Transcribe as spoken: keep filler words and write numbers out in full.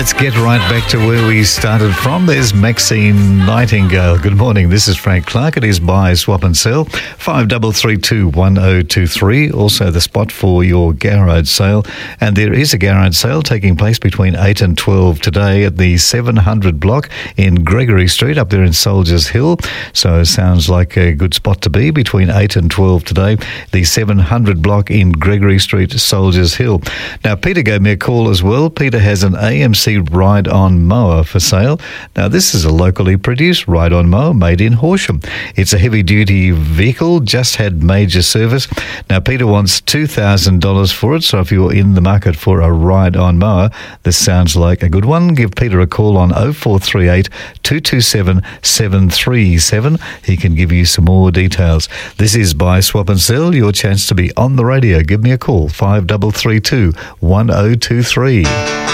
let's get right back to where we started from. There's Maxine Nightingale. Good morning. This is Frank Clark. It is buy, swap and sell. five three three two, one oh two three. Also the spot for your garage sale. And there is a garage sale taking place between eight and twelve today at the seven hundred block in Gregory Street up there in Soldiers Hill. So sounds like a good spot to be between eight and twelve today. The seven hundred block in Gregory Street, Soldiers Hill. Now, Peter gave me a call as well. Peter has an A M C ride-on mower for sale. Now, this is a locally produced ride-on mower made in Horsham. It's a heavy-duty vehicle, just had major service. Now, Peter wants two thousand dollars for it, so if you're in the market for a ride-on mower, this sounds like a good one. Give Peter a call on oh four three eight, two two seven, seven three seven. He can give you some more details. This is Buy, Swap and Sell, your chance to be on the radio. Give me a call, five three three two, one oh two three.